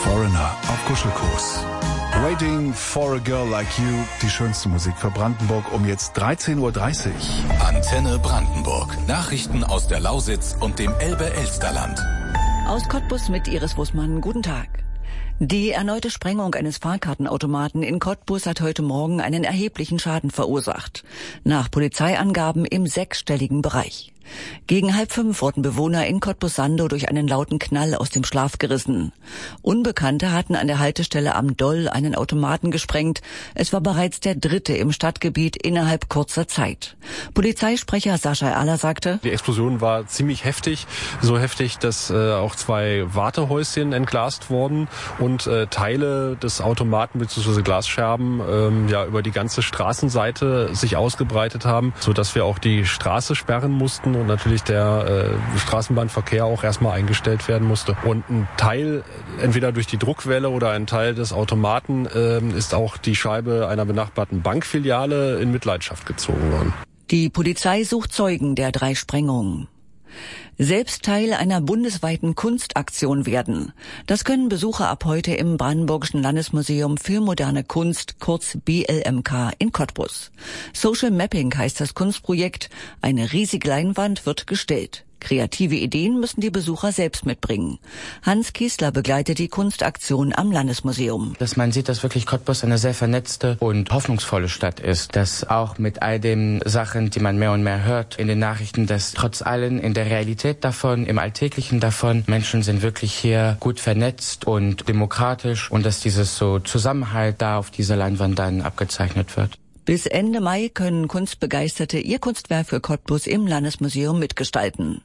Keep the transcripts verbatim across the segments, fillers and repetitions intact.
Foreigner auf Kuschelkurs. Waiting for a Girl Like You, die schönste Musik für Brandenburg um jetzt dreizehn Uhr dreißig. Antenne Brandenburg. Nachrichten aus der Lausitz und dem Elbe-Elsterland. Aus Cottbus mit Iris Bussmann. Guten Tag. Die erneute Sprengung eines Fahrkartenautomaten in Cottbus hat heute Morgen einen erheblichen Schaden verursacht. Nach Polizeiangaben im sechsstelligen Bereich. Gegen halb fünf wurden Bewohner in Cottbus-Sandow durch einen lauten Knall aus dem Schlaf gerissen. Unbekannte hatten an der Haltestelle am Doll einen Automaten gesprengt. Es war bereits der dritte im Stadtgebiet innerhalb kurzer Zeit. Polizeisprecher Sascha Erler sagte: Die Explosion war ziemlich heftig, so heftig, dass äh, auch zwei Wartehäuschen entglast wurden und äh, Teile des Automaten bzw. Glasscherben ähm, ja über die ganze Straßenseite sich ausgebreitet haben, sodass wir auch die Straße sperren mussten und natürlich der äh, Straßenbahnverkehr auch erstmal eingestellt werden musste. Und ein Teil, entweder durch die Druckwelle oder ein Teil des Automaten, äh, ist auch die Scheibe einer benachbarten Bankfiliale in Mitleidenschaft gezogen worden. Die Polizei sucht Zeugen der drei Sprengungen. Selbst Teil einer bundesweiten Kunstaktion werden. Das können Besucher ab heute im Brandenburgischen Landesmuseum für moderne Kunst, kurz B L M K, in Cottbus. Social Mapping heißt das Kunstprojekt. Eine riesige Leinwand wird gestellt. Kreative Ideen müssen die Besucher selbst mitbringen. Hans Kiesler begleitet die Kunstaktion am Landesmuseum. Dass man sieht, dass wirklich Cottbus eine sehr vernetzte und hoffnungsvolle Stadt ist. Dass auch mit all den Sachen, die man mehr und mehr hört in den Nachrichten, dass trotz allem in der Realität davon, im Alltäglichen davon, Menschen sind wirklich hier gut vernetzt und demokratisch und dass dieses so Zusammenhalt da auf dieser Leinwand dann abgezeichnet wird. Bis Ende Mai können Kunstbegeisterte ihr Kunstwerk für Cottbus im Landesmuseum mitgestalten.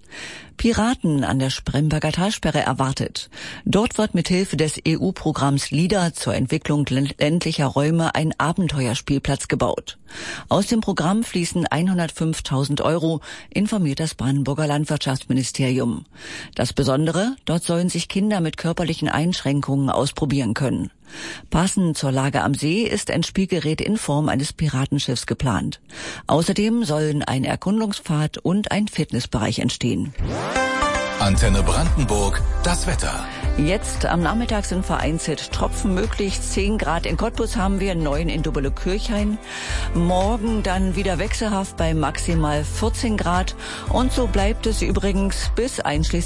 Piraten an der Spremberger Talsperre erwartet. Dort wird mithilfe des E U-Programms LIDA zur Entwicklung ländlicher Räume ein Abenteuerspielplatz gebaut. Aus dem Programm fließen hundertfünftausend Euro, informiert das Brandenburger Landwirtschaftsministerium. Das Besondere, dort sollen sich Kinder mit körperlichen Einschränkungen ausprobieren können. Passend zur Lage am See ist ein Spielgerät in Form eines Piratenschiffs geplant. Außerdem sollen ein Erkundungspfad und ein Fitnessbereich entstehen. Antenne Brandenburg, das Wetter. Jetzt am Nachmittag sind vereinzelt Tropfen möglich. zehn Grad in Cottbus haben wir, neun in Dubele-Kirchhain. Morgen dann wieder wechselhaft bei maximal vierzehn Grad. Und so bleibt es übrigens bis einschließlich